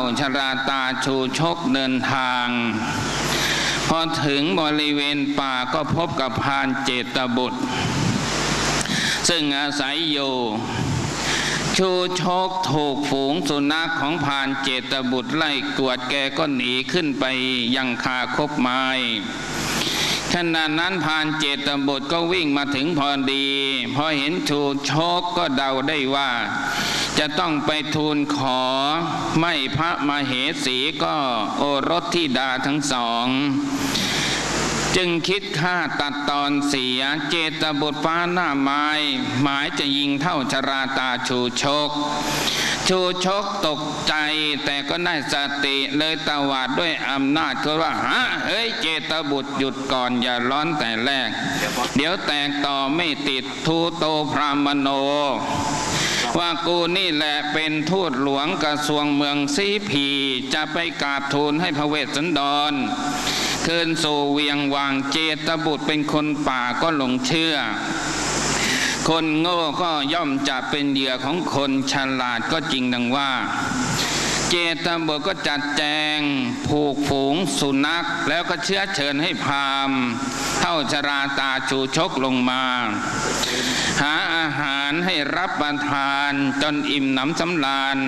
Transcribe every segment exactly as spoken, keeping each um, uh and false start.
ชราตาชูชกเดินทางพอถึงบริเวณป่าก็พบกับพรานเจตบุตรซึ่งอาศัยอยู่ชูชกถูกฝูงสุนัขของพรานเจตบุตรไล่กวดแกก็หนีขึ้นไปยังคาคบไม้ขณะนั้นพรานเจตบุตรก็วิ่งมาถึงพอดีพอเห็นชูชกก็เดาได้ว่าจะต้องไปทูลขอไม่พระมเหสีก็โอรสธิดาทั้งสองจึงคิดฆ่าตัดตอนเสียเจตบุตรฟ้าหน้าไม้หมายจะยิงเท่าชราตาชูชกชูชกตกใจแต่ก็ได้สติเลยตวาดด้วยอำนาจก็ว่าฮะเฮ้ยเจตบุตรหยุดก่อนอย่าร้อนแต่แรกเดี๋ยวแตกต่อไม่ติดทูโตพรามโนว่ากูนี่แหละเป็นทูตหลวงกระทรวงเมืองสีพีจะไปกราบทูลให้พระเวสสันดรคืนสู่เวียงวังเจตบุตรเป็นคนป่าก็หลงเชื่อคนโง่ก็ย่อมจะเป็นเหยื่อของคนฉลาดก็จริงดังว่าเจตบุตรก็จัดแจงผูกฝูงสุนัขแล้วก็เชื้อเชิญให้พราหมณ์เท่าชราตาชูชกลงมาหาอาหารให้รับประทานจนอิ่มหนำสำราญ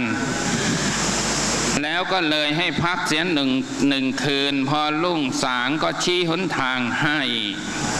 แล้วก็เลยให้พักเสียหนึ่งหนึ่งคืนพอรุ่งสางก็ชี้หนทางให้